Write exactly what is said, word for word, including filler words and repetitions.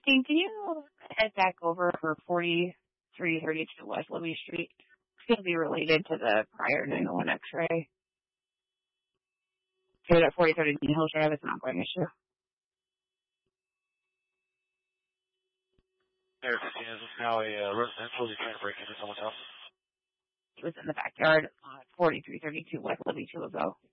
Christine, can you head back over for forty-three thirty-two West Libby Street? It's going to be related to the prior nine oh one X-ray. So that forty thirty Hill Drive is an ongoing issue. Air fifteen, is this now a uh, residential? Is he trying to break into someone's house? It was in the backyard, uh, forty-three thirty-two West Libby, two ago.